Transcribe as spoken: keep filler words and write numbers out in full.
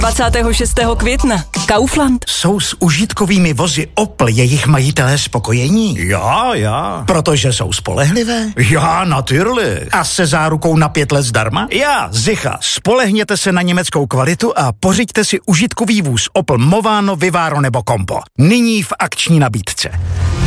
dvacátého šestého května. Kaufland. Jsou s užitkovými vozy Opel jejich majitelé spokojení? Já, já. Protože jsou spolehlivé? Já, natürlich. A se zárukou na pět let zdarma? Já, sicher. Spolehněte se na německou kvalitu a pořiďte si užitkový vůz Opel Movano, Vivaro nebo Compo. Nyní v akční nabídce.